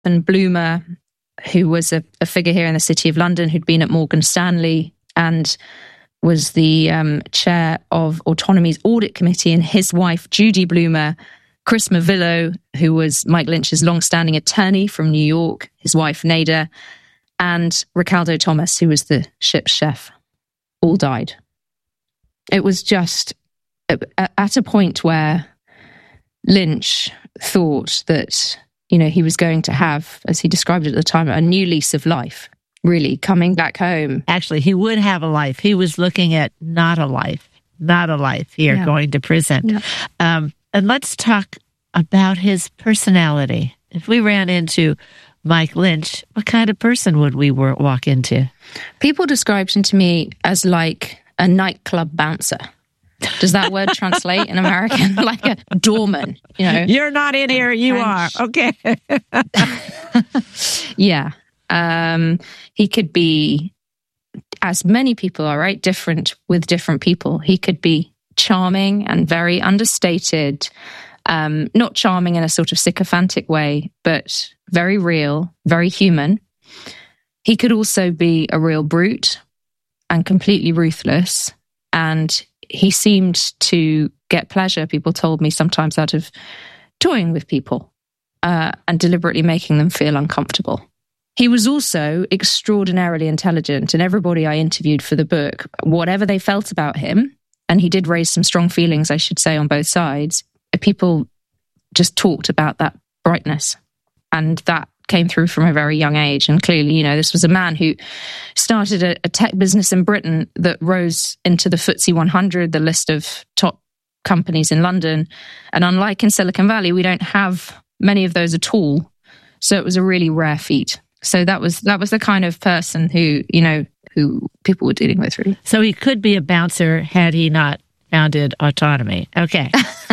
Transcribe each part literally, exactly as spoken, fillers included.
And Bloomer, who was a, a figure here in the City of London, who'd been at Morgan Stanley and was the um, chair of Autonomy's audit committee, and his wife, Judy Bloomer, Chris Mavillo, who was Mike Lynch's long-standing attorney from New York, his wife, Nada, and Ricardo Thomas, who was the ship's chef, all died. It was just at a point where Lynch thought that, you know, he was going to have, as he described it at the time, a new lease of life, really, coming back home. Actually, he would have a life. He was looking at not a life, not a life here, yeah. going to prison. Yeah. Um, and let's talk about his personality. If we ran into Mike Lynch, what kind of person would we walk into? People described him to me as like a nightclub bouncer. Does that word translate in American? Like a doorman, you know? You're not in here, you French. Are. Okay. Yeah. Um, he could be, as many people are, right? Different with different people. He could be charming and very understated. Um, not charming in a sort of sycophantic way, but very real, very human. He could also be a real brute and completely ruthless. And he seemed to get pleasure, people told me, sometimes out of toying with people uh, and deliberately making them feel uncomfortable. He was also extraordinarily intelligent, and everybody I interviewed for the book, whatever they felt about him, and he did raise some strong feelings, I should say, on both sides, people just talked about that brightness. And that came through from a very young age. And clearly, you know, this was a man who started a, a tech business in Britain that rose into the F T S E one hundred, the list of top companies in London. And unlike in Silicon Valley, we don't have many of those at all. So it was a really rare feat. So that was that was the kind of person who, you know, who people were dealing with, really. So he could be a bouncer had he not founded Autonomy. Okay.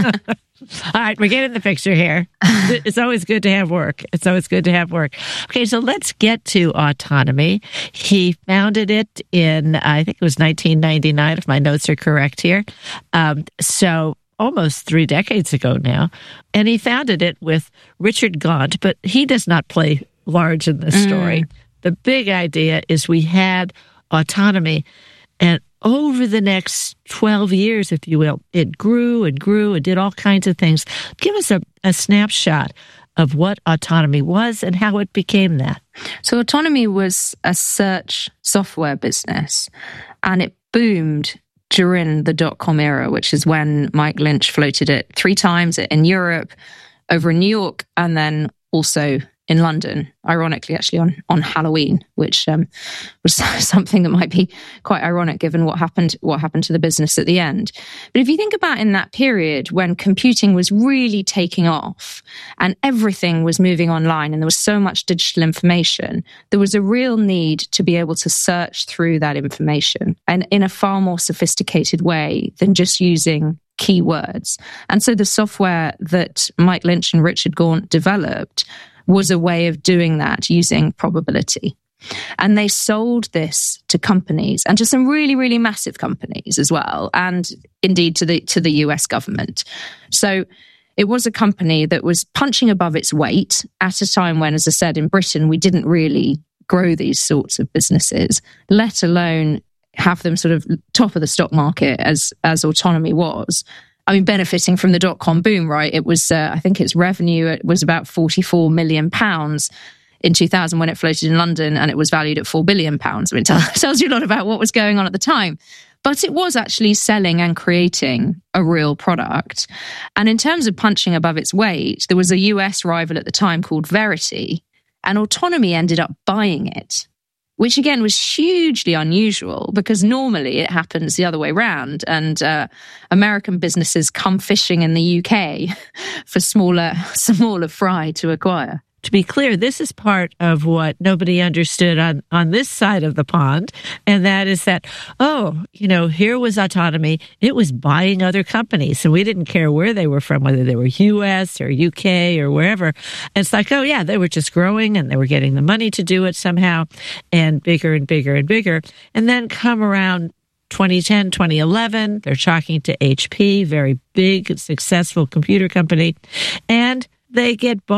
All right, we're getting the picture here. It's always good to have work. It's always good to have work. Okay, so let's get to Autonomy. He founded it in, I think it was nineteen ninety-nine, if my notes are correct here. Um, so almost three decades ago now. And he founded it with Richard Gaunt, but he does not play large in this story. Mm. The big idea is we had Autonomy, and over the next twelve years, if you will, it grew and grew and did all kinds of things. Give us a, a snapshot of what Autonomy was and how it became that. So Autonomy was a search software business, and it boomed during the dot-com era, which is when Mike Lynch floated it three times in Europe, over in New York, and then also in London, ironically, actually on, on Halloween, which um, was something that might be quite ironic given what happened what happened to the business at the end. But if you think about in that period when computing was really taking off and everything was moving online and there was so much digital information, there was a real need to be able to search through that information and in a far more sophisticated way than just using keywords. And so the software that Mike Lynch and Richard Gaunt developed was a way of doing that using probability. And they sold this to companies and to some really, really massive companies as well, and indeed to the to the U S government. So it was a company that was punching above its weight at a time when, as I said, in Britain, we didn't really grow these sorts of businesses, let alone have them sort of top of the stock market as as Autonomy was. I mean, benefiting from the dot-com boom, right? It was, uh, I think its revenue it was about forty-four million pounds in two thousand when it floated in London, and it was valued at four billion pounds. I mean, it tells, tells you a lot about what was going on at the time. But it was actually selling and creating a real product. And in terms of punching above its weight, there was a U S rival at the time called Verity, and Autonomy ended up buying it, which again was hugely unusual because normally it happens the other way around, and uh, American businesses come fishing in the U K for smaller, smaller fry to acquire. To be clear, this is part of what nobody understood on, on this side of the pond, and that is that, oh, you know, here was Autonomy. It was buying other companies, and we didn't care where they were from, whether they were U S or U K or wherever. And it's like, oh, yeah, they were just growing, and they were getting the money to do it somehow, and bigger and bigger and bigger. And then come around twenty ten, twenty eleven, they're talking to H P, very big, successful computer company, and they get bought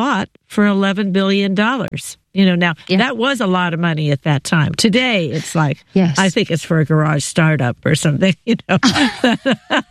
for eleven billion dollars. You know, now yeah. that was a lot of money at that time. Today, it's like, yes. I think it's for a garage startup or something, you know. I've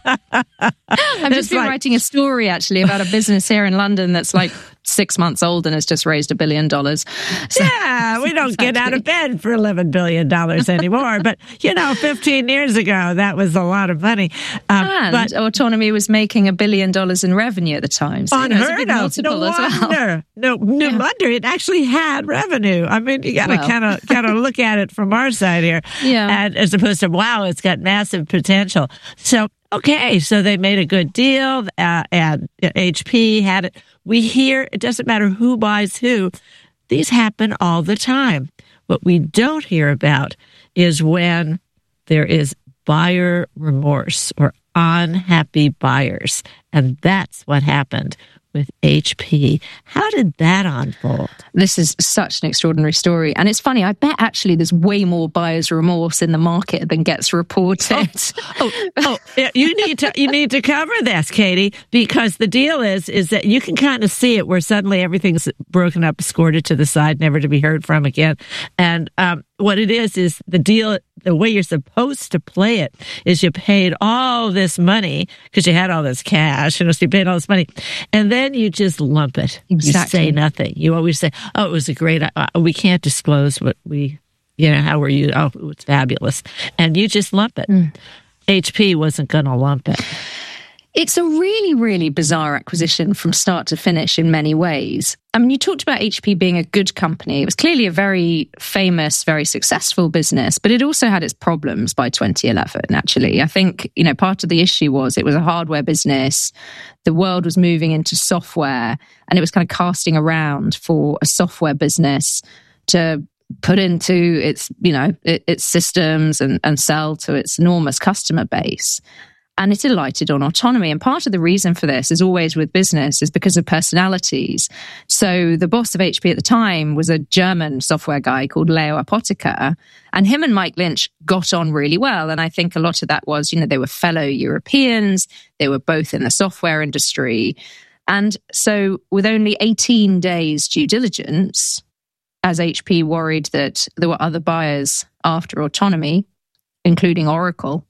just been like, writing a story actually about a business here in London that's like six months old and has just raised a billion dollars. So, yeah, we don't exactly. get out of bed for eleven billion dollars anymore. But, you know, fifteen years ago, that was a lot of money. Um, and but, Autonomy was making a billion dollars in revenue at the time. So unheard of. No wonder. Well. No, no yeah. wonder it actually had revenue. I mean, you got to kind of kind of look at it from our side here, yeah. and as opposed to wow, it's got massive potential. So okay, so they made a good deal, uh, and H P had it. We hear it doesn't matter who buys who; these happen all the time. What we don't hear about is when there is buyer remorse or unhappy buyers, and that's what happened with H P. How did that unfold? This is such an extraordinary story. And it's funny, I bet actually there's way more buyer's remorse in the market than gets reported. Oh, oh, oh yeah, you need to you need to cover this, Katie, because the deal is is that you can kind of see it where suddenly everything's broken up, escorted to the side, never to be heard from again. And um, what it is is the deal, the way you're supposed to play it is you paid all this money because you had all this cash, you know, so you paid all this money. And then you just lump it. Exactly. You say nothing. You always say, oh, it was a great, uh, we can't disclose what we, you know, how were you, oh, it was fabulous. And you just lump it. Mm. H P wasn't going to lump it. It's a really, really bizarre acquisition from start to finish in many ways. I mean, you talked about H P being a good company. It was clearly a very famous, very successful business, but it also had its problems by twenty eleven, actually. I think, you know, part of the issue was it was a hardware business. The world was moving into software, and it was kind of casting around for a software business to put into its, you know, its systems and, and sell to its enormous customer base. And it alighted on autonomy. And part of the reason for this, is always with business, is because of personalities. So the boss of H P at the time was a German software guy called Leo Apotheker. And him and Mike Lynch got on really well. And I think a lot of that was, you know, they were fellow Europeans. They were both in the software industry. And so with only eighteen days due diligence, as H P worried that there were other buyers after autonomy, including Oracle,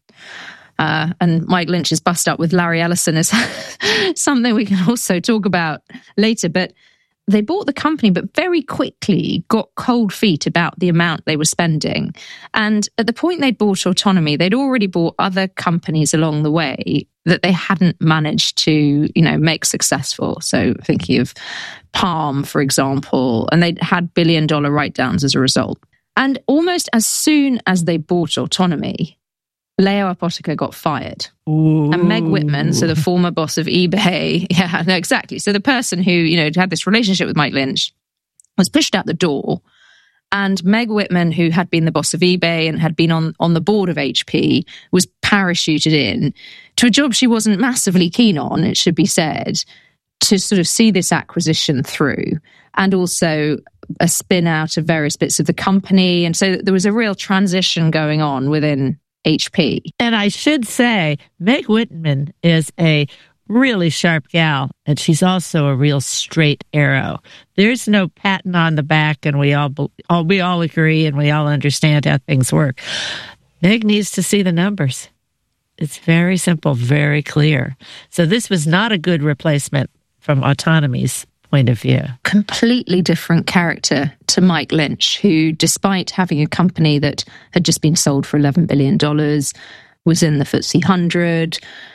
Uh, and Mike Lynch's bust up with Larry Ellison is something we can also talk about later. But they bought the company, but very quickly got cold feet about the amount they were spending. And at the point they'd bought autonomy, they'd already bought other companies along the way that they hadn't managed to, you know, make successful. So thinking of Palm, for example, and they'd had billion dollar write-downs as a result. And almost as soon as they bought autonomy, Leo Apotheker got fired. Ooh. And Meg Whitman, so the former boss of eBay, yeah, no, exactly. So the person who, you know, had this relationship with Mike Lynch was pushed out the door. And Meg Whitman, who had been the boss of eBay and had been on, on the board of H P, was parachuted in to a job she wasn't massively keen on, it should be said, to sort of see this acquisition through, and also a spin out of various bits of the company. And so there was a real transition going on within H P. And I should say, Meg Whitman is a really sharp gal, and she's also a real straight arrow. There's no patting on the back, and we all, all we all agree, and we all understand how things work. Meg needs to see the numbers. It's very simple, very clear. So this was not a good replacement from Autonomy's point of view. Completely different character to Mike Lynch, who, despite having a company that had just been sold for eleven billion dollars, was in the F T S E one hundred.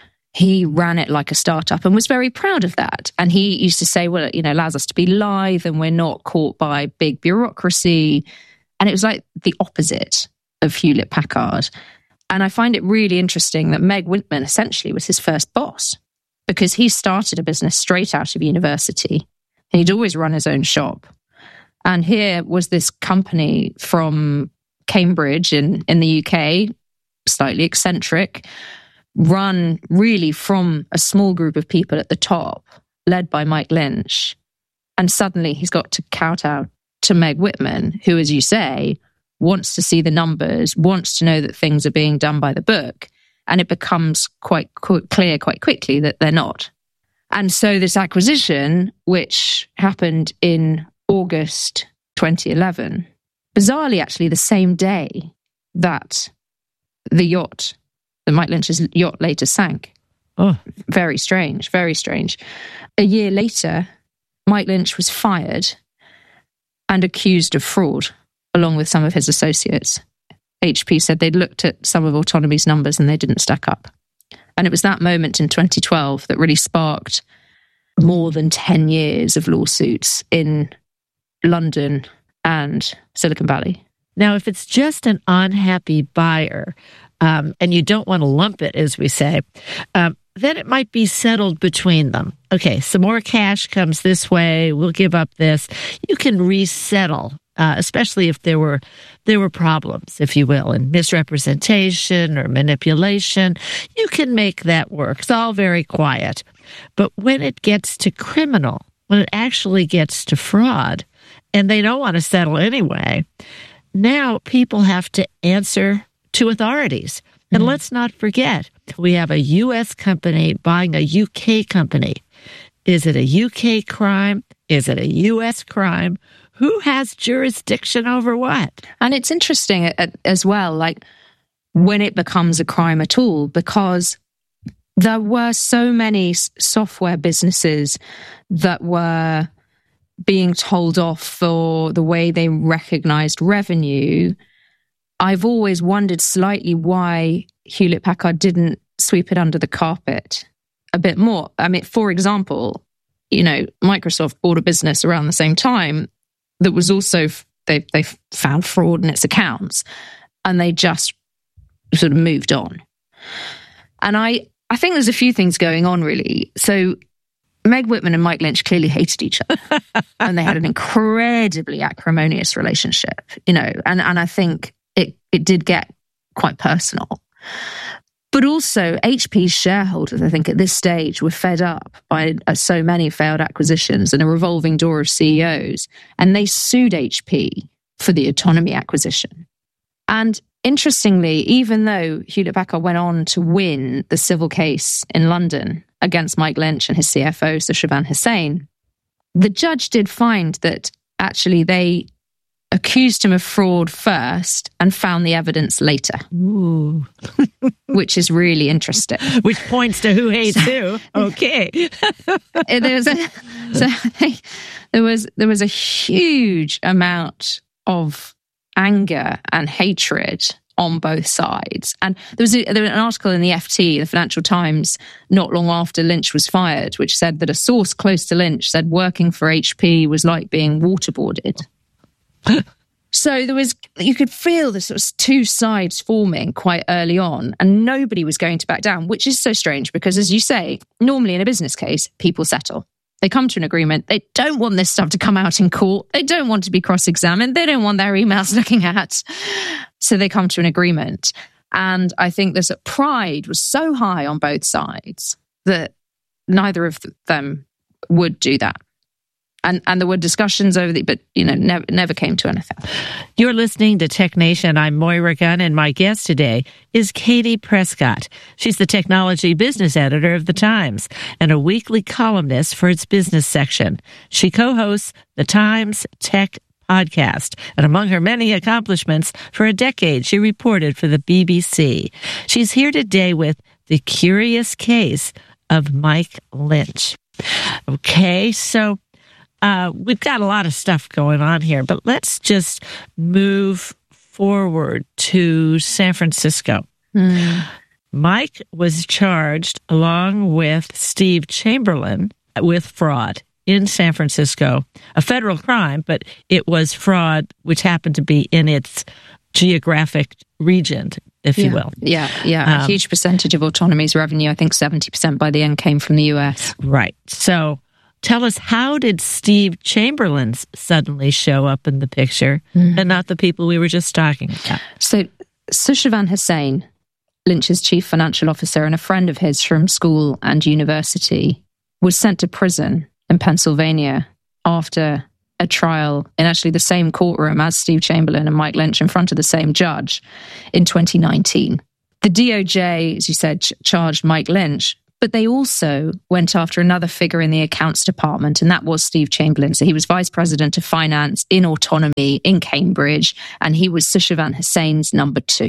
He ran it like a startup and was very proud of that. And he used to say, well, it, you know, allows us to be live and we're not caught by big bureaucracy. And it was like the opposite of Hewlett Packard. And I find it really interesting that Meg Whitman essentially was his first boss, because he started a business straight out of university. He'd always run his own shop. And here was this company from Cambridge in, in the U K, slightly eccentric, run really from a small group of people at the top, led by Mike Lynch. And suddenly he's got to kowtow to Meg Whitman, who, as you say, wants to see the numbers, wants to know that things are being done by the book. And it becomes quite qu- clear quite quickly that they're not. And so this acquisition, which happened in August twenty eleven, bizarrely actually the same day that the yacht, that Mike Lynch's yacht later sank. Oh. Very strange, very strange. A year later, Mike Lynch was fired and accused of fraud, along with some of his associates. H P said they'd looked at some of Autonomy's numbers and they didn't stack up. And it was that moment in twenty twelve that really sparked more than ten years of lawsuits in London and Silicon Valley. Now, if it's just an unhappy buyer, um, and you don't want to lump it, as we say, um, then it might be settled between them. Okay, some more cash comes this way. We'll give up this. You can resettle, uh, especially if there were there were problems, if you will, and misrepresentation or manipulation. You can make that work. It's all very quiet. But when it gets to criminal, when it actually gets to fraud, and they don't want to settle anyway, now people have to answer to authorities. And mm. let's not forget, we have a U S company buying a U K company. Is it a U K crime? Is it a U S crime? Who has jurisdiction over what? And it's interesting as well, like when it becomes a crime at all, because there were so many software businesses that were being told off for the way they recognized revenue. I've always wondered slightly why Hewlett-Packard didn't sweep it under the carpet a bit more. I mean, for example, you know, Microsoft bought a business around the same time that was also, they they found fraud in its accounts, and they just sort of moved on. And I, I think there's a few things going on, really. So Meg Whitman and Mike Lynch clearly hated each other, and they had an incredibly acrimonious relationship, you know, and, and I think it, it did get quite personal. But also H P's shareholders, I think at this stage, were fed up by uh, so many failed acquisitions and a revolving door of C E Os, and they sued H P for the Autonomy acquisition. And interestingly, even though Hewlett-Packard went on to win the civil case in London against Mike Lynch and his C F O, Sushavan Hussain, the judge did find that actually they accused him of fraud first and found the evidence later. Ooh. Which is really interesting. Which points to who hates who. Okay. there was a, so there was there was a huge amount of anger and hatred on both sides. And there was, a, there was an article in the F T, the Financial Times, not long after Lynch was fired, which said that a source close to Lynch said working for H P was like being waterboarded. So there was, you could feel the sort of two sides forming quite early on, and nobody was going to back down, which is so strange because, as you say, normally in a business case, people settle. They come to an agreement. They don't want this stuff to come out in court. They don't want to be cross-examined. They don't want their emails looking at. So they come to an agreement. And I think this pride was so high on both sides that neither of them would do that. And and there were discussions over the, but, you know, never, never came to anything. You're listening to Tech Nation. I'm Moira Gunn, and my guest today is Katie Prescott. She's the technology business editor of The Times and a weekly columnist for its business section. She co-hosts The Times Tech Podcast, and among her many accomplishments, for a decade, she reported for the B B C. She's here today with The Curious Case of Mike Lynch. Okay, so Uh, we've got a lot of stuff going on here, but let's just move forward to San Francisco. Mm. Mike was charged, along with Steve Chamberlain, with fraud in San Francisco, a federal crime, but it was fraud which happened to be in its geographic region, if yeah. you will. Yeah, yeah. Um, a huge percentage of Autonomy's revenue, I think seventy percent by the end, came from the U S. Right. So tell us, how did Steve Chamberlain suddenly show up in the picture mm. and not the people we were just talking about? So Sushavan Hussain, Lynch's chief financial officer and a friend of his from school and university, was sent to prison in Pennsylvania after a trial in actually the same courtroom as Steve Chamberlain and Mike Lynch in front of the same judge in twenty nineteen. The D O J, as you said, ch- charged Mike Lynch, But they also went after another figure in the accounts department, and that was Steve Chamberlain. So he was vice president of finance in Autonomy in Cambridge, and he was Sushavan Hussein's number two.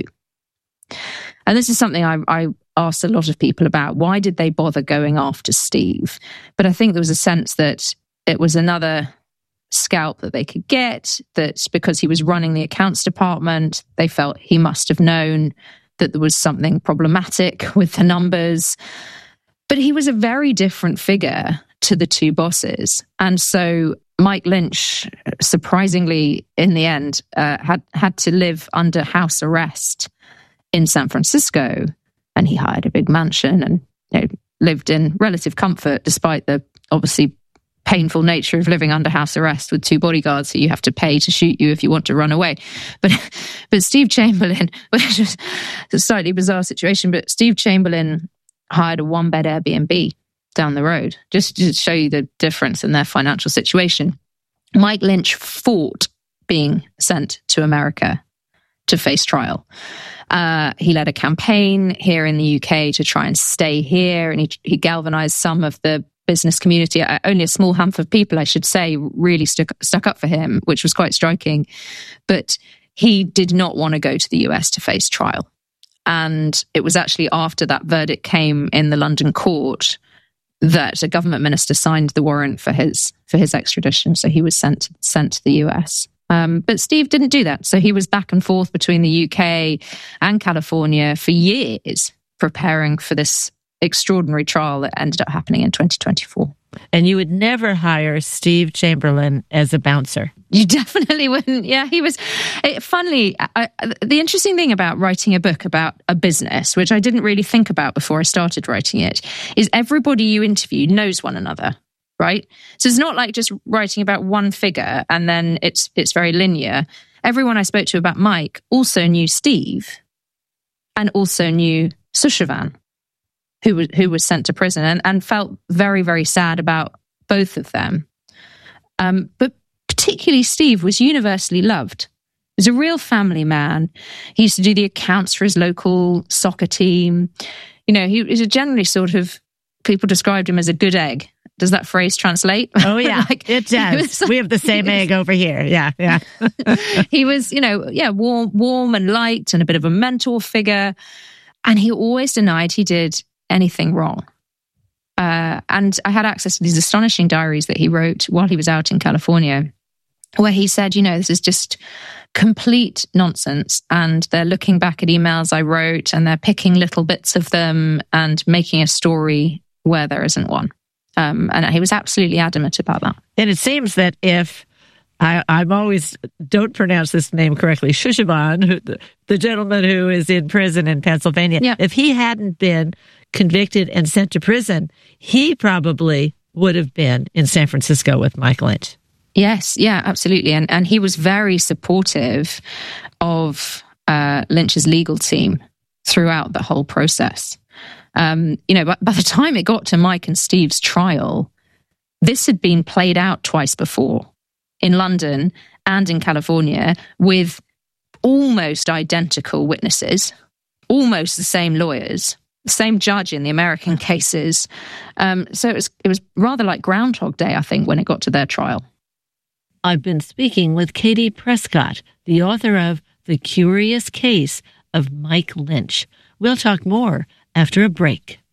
And this is something I, I asked a lot of people about. Why did they bother going after Steve? But I think there was a sense that it was another scalp that they could get, that because he was running the accounts department, they felt he must have known that there was something problematic with the numbers. But he was a very different figure to the two bosses. And so Mike Lynch, surprisingly, in the end, uh, had, had to live under house arrest in San Francisco. And he hired a big mansion and, you know, lived in relative comfort, despite the obviously painful nature of living under house arrest with two bodyguards who you have to pay to shoot you if you want to run away. But but Steve Chamberlain, which is a slightly bizarre situation, but Steve Chamberlain hired a one-bed Airbnb down the road, just to show you the difference in their financial situation. Mike Lynch fought being sent to America to face trial. Uh, he led a campaign here in the U K to try and stay here, and he, he galvanized some of the business community. Only a small handful of people, I should say, really stuck, stuck up for him, which was quite striking. But he did not want to go to the U S to face trial. And it was actually after that verdict came in the London court that a government minister signed the warrant for his for his extradition. So he was sent sent to the U S. Um, but Steve didn't do that. So he was back and forth between the U K and California for years, preparing for this extraordinary trial that ended up happening in twenty twenty-four. And you would never hire Steve Chamberlain as a bouncer. You definitely wouldn't. Yeah, he was. It, funnily, I, the interesting thing about writing a book about a business, which I didn't really think about before I started writing it, is everybody you interview knows one another, right? So it's not like just writing about one figure and then it's it's very linear. Everyone I spoke to about Mike also knew Steve and also knew Sushavan, who was, who was sent to prison, and, and felt very, very sad about both of them. Um, but particularly Steve was universally loved. He was a real family man. He used to do the accounts for his local soccer team. You know, he was a generally sort of, people described him as a good egg. Does that phrase translate? Oh, yeah, like, it does. Was, we have the same egg over here. Yeah, yeah. He was, you know, yeah, warm, warm and light and a bit of a mentor figure. And he always denied he did anything wrong. Uh, and I had access to these astonishing diaries that he wrote while he was out in California, where he said, you know, this is just complete nonsense. And they're looking back at emails I wrote and they're picking little bits of them and making a story where there isn't one. Um, and he was absolutely adamant about that. And it seems that if I, I'm always, don't pronounce this name correctly, Sushavan, who, the, the gentleman who is in prison in Pennsylvania, yeah. If he hadn't been convicted and sent to prison, he probably would have been in San Francisco with Mike Lynch. Yes, yeah, absolutely. And and he was very supportive of uh, Lynch's legal team throughout the whole process. Um, you know, by, by the time it got to Mike and Steve's trial, this had been played out twice before in London and in California with almost identical witnesses, almost the same lawyers, the same judge in the American cases. Um, so it was it was rather like Groundhog Day, I think, when it got to their trial. I've been speaking with Katie Prescott, the author of The Curious Case of Mike Lynch. We'll talk more after a break.